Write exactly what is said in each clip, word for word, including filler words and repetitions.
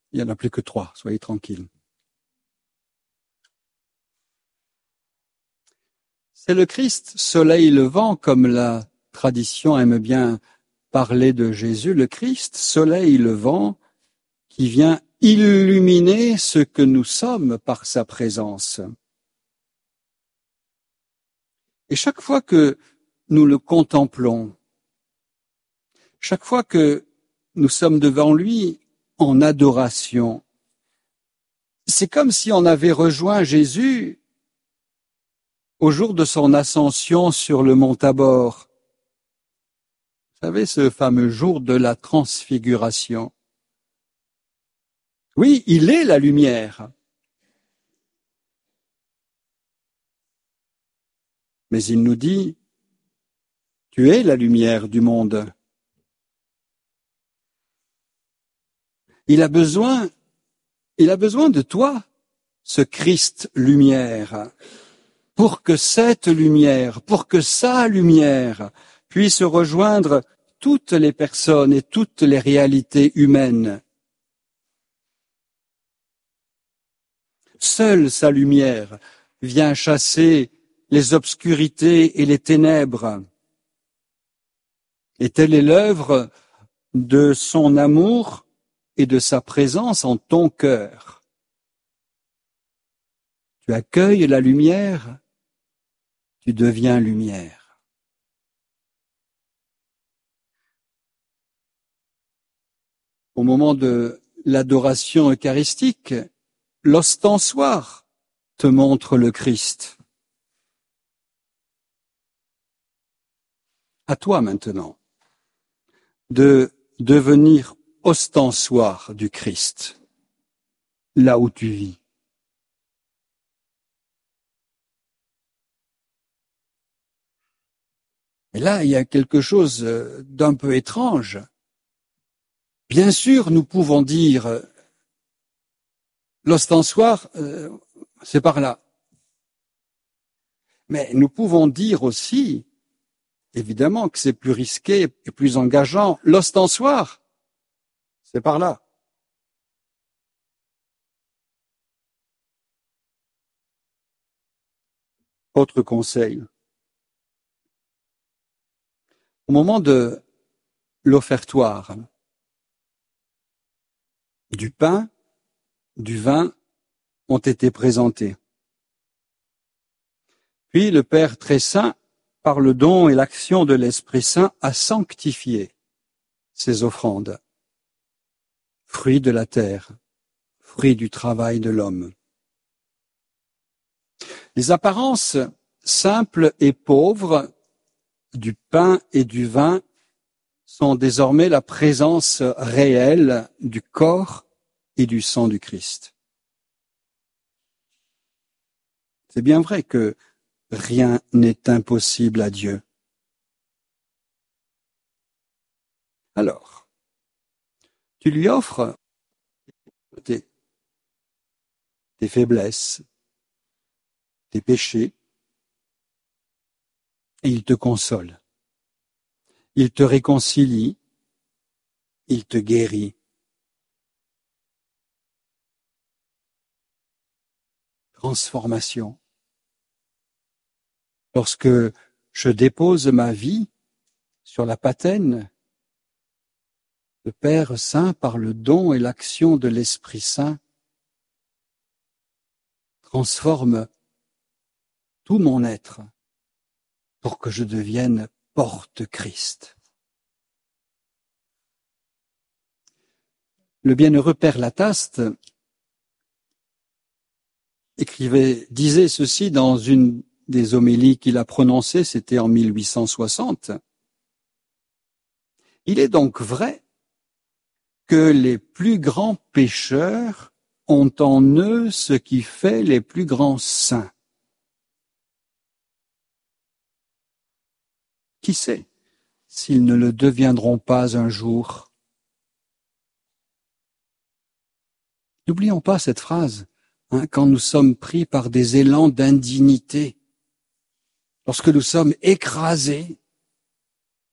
Il n'y en a plus que trois, soyez tranquilles. C'est le Christ, soleil levant, comme la tradition aime bien parler de Jésus, le Christ, soleil levant, qui vient illuminer ce que nous sommes par sa présence. Et chaque fois que nous le contemplons, chaque fois que nous sommes devant lui en adoration, c'est comme si on avait rejoint Jésus au jour de son ascension sur le mont Tabor. Vous savez, ce fameux jour de la transfiguration. Oui, il est la lumière. Mais il nous dit, tu es la lumière du monde. Il a besoin, il a besoin de toi, ce Christ lumière, pour que cette lumière, pour que sa lumière puisse rejoindre toutes les personnes et toutes les réalités humaines. Seule sa lumière vient chasser les obscurités et les ténèbres. Et telle est l'œuvre de son amour et de sa présence en ton cœur. Tu accueilles la lumière, tu deviens lumière. Au moment de l'adoration eucharistique, l'ostensoir te montre le Christ. À toi maintenant de devenir ostensoir du Christ, là où tu vis. Et là, il y a quelque chose d'un peu étrange. Bien sûr, nous pouvons dire l'ostensoir, euh, c'est par là. Mais nous pouvons dire aussi, évidemment, que c'est plus risqué et plus engageant. L'ostensoir, c'est par là. Autre conseil. Au moment de l'offertoire, du pain, du vin ont été présentés. Puis le Père très saint, par le don et l'action de l'Esprit Saint, a sanctifié ces offrandes, fruits de la terre, fruits du travail de l'homme. Les apparences simples et pauvres du pain et du vin sont désormais la présence réelle du corps et du sang du Christ. C'est bien vrai que rien n'est impossible à Dieu. Alors, tu lui offres tes, tes faiblesses, tes péchés, et il te console. Il te réconcilie, il te guérit. Transformation. Lorsque je dépose ma vie sur la patène, le Père Saint, par le don et l'action de l'Esprit Saint, transforme tout mon être pour que je devienne porte-Christ. Le bienheureux Père Lataste écrivait, disait ceci dans une des homélies qu'il a prononcées, c'était en mille huit cent soixante. Il est donc vrai que les plus grands pécheurs ont en eux ce qui fait les plus grands saints. Qui sait s'ils ne le deviendront pas un jour? N'oublions pas cette phrase, hein, quand nous sommes pris par des élans d'indignité, lorsque nous sommes écrasés,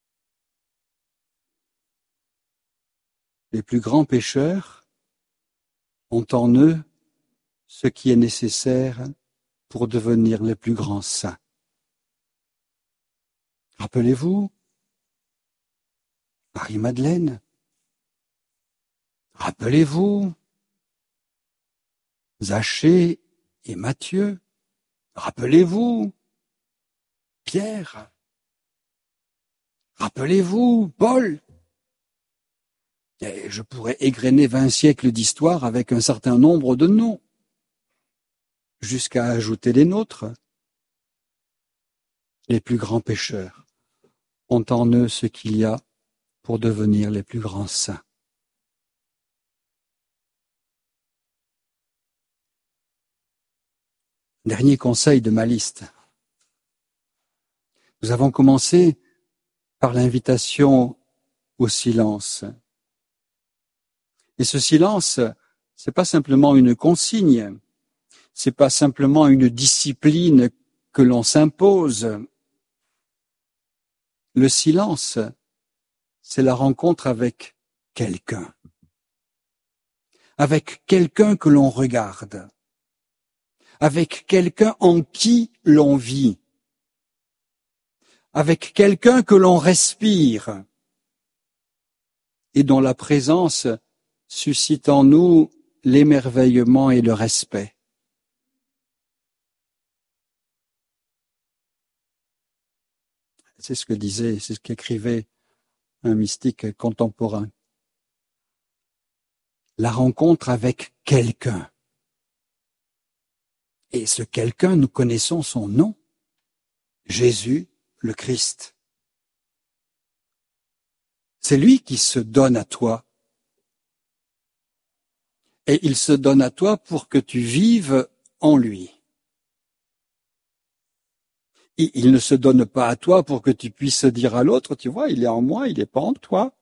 les plus grands pécheurs ont en eux ce qui est nécessaire pour devenir les plus grands saints. Rappelez-vous, Marie-Madeleine. Rappelez-vous, Zachée et Matthieu. Rappelez-vous, Pierre. Rappelez-vous, Paul. Et je pourrais égrener vingt siècles d'histoire avec un certain nombre de noms, jusqu'à ajouter les nôtres. Les plus grands pécheurs ont en eux ce qu'il y a pour devenir les plus grands saints. Dernier conseil de ma liste. Nous avons commencé par l'invitation au silence. Et ce silence, c'est pas simplement une consigne, c'est pas simplement une discipline que l'on s'impose. Le silence, c'est la rencontre avec quelqu'un. Avec quelqu'un que l'on regarde. Avec quelqu'un en qui l'on vit. Avec quelqu'un que l'on respire. Et dont la présence suscite en nous l'émerveillement et le respect. C'est ce que disait, c'est ce qu'écrivait un mystique contemporain. La rencontre avec quelqu'un. Et ce quelqu'un, nous connaissons son nom. Jésus, le Christ. C'est lui qui se donne à toi. Et il se donne à toi pour que tu vives en lui. Et il ne se donne pas à toi pour que tu puisses dire à l'autre, tu vois, il est en moi, il n'est pas en toi.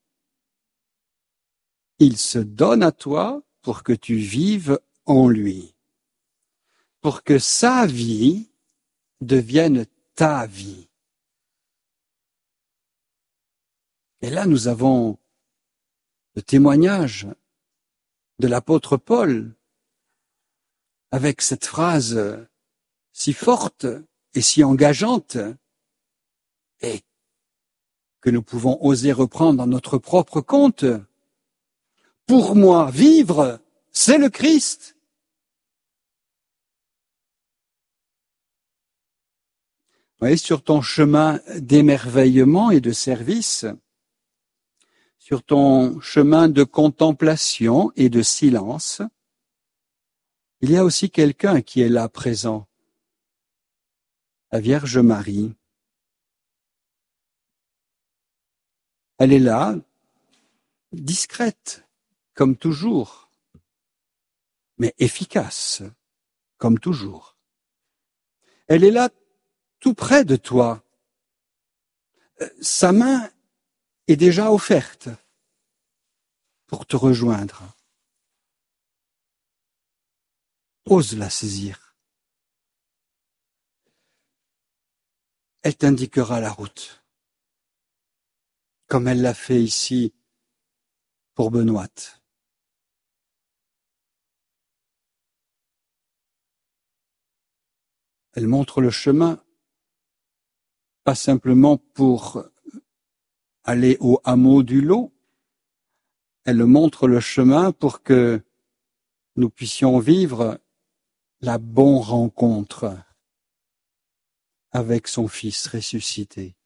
Il se donne à toi pour que tu vives en lui. Pour que sa vie devienne ta vie. Et là, nous avons le témoignage de l'apôtre Paul avec cette phrase si forte et si engageante et que nous pouvons oser reprendre dans notre propre compte. Pour moi, vivre, c'est le Christ. Vous voyez, sur ton chemin d'émerveillement et de service, sur ton chemin de contemplation et de silence, il y a aussi quelqu'un qui est là présent, la Vierge Marie. Elle est là, discrète, comme toujours, mais efficace, comme toujours. Elle est là tout près de toi. Sa main est déjà offerte pour te rejoindre. Ose la saisir. Elle t'indiquera la route, comme elle l'a fait ici pour Benoît. Elle montre le chemin, pas simplement pour aller au hameau du Lot, elle montre le chemin pour que nous puissions vivre la bonne rencontre avec son Fils ressuscité.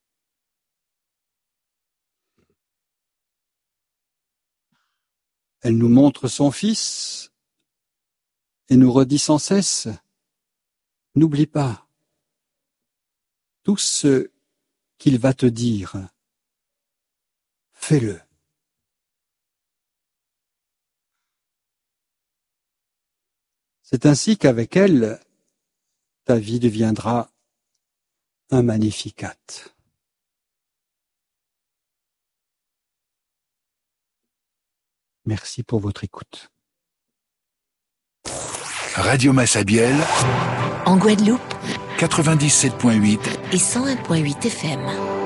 Elle nous montre son Fils et nous redit sans cesse, n'oublie pas tout ce qu'il va te dire, fais-le. C'est ainsi qu'avec elle, ta vie deviendra un Magnificat. Merci pour votre écoute. Radio Massabielle, en Guadeloupe, quatre-vingt-dix-sept point huit et cent un point huit F M.